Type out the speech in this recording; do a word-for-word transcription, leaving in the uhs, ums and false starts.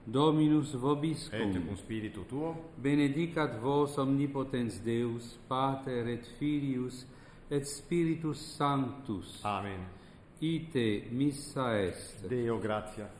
Dominus vobiscum. Et cum spiritu tuo. Benedicat vos omnipotens Deus, Pater et Filius et Spiritus Sanctus. Amen. Ite missa est. Deo gratia.